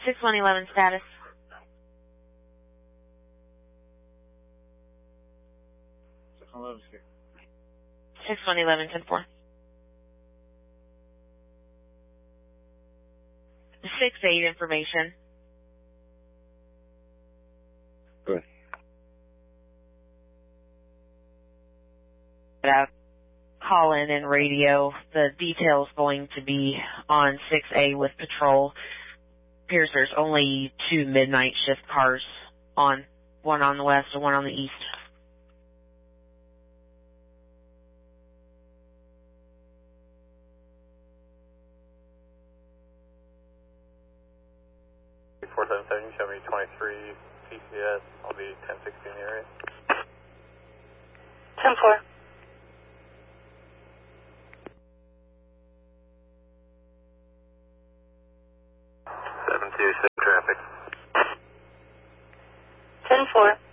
6111 status. 6111 10-4. 6-8 information. Good. Call in and radio. The detail's going to be on 6A with patrol. Appears there's only 2 midnight shift cars on, one on the west and one on the east. Four 770, show me 23 PCS. I'll be 1016 in the area. 10-4. 726 traffic. 10-4.